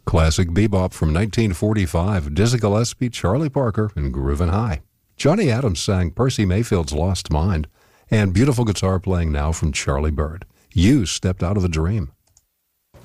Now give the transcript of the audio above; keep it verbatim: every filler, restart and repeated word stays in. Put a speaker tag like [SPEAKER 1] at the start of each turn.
[SPEAKER 1] Classic bebop from nineteen forty-five, Dizzy Gillespie, Charlie Parker, and Groovin' High. Johnny Adams sang Percy Mayfield's Lost Mind, and beautiful guitar playing now from Charlie Bird. You Stepped Out of a Dream.